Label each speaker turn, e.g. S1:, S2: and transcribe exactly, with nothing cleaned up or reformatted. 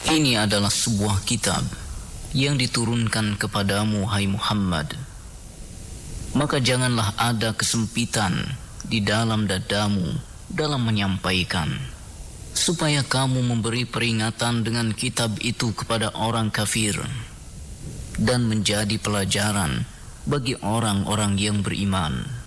S1: Ini adalah sebuah kitab yang diturunkan kepadamu, hai Muhammad. Maka janganlah ada kesempitan di dalam dadamu dalam menyampaikan, supaya kamu memberi peringatan dengan kitab itu kepada orang kafir dan menjadi pelajaran bagi orang-orang yang beriman.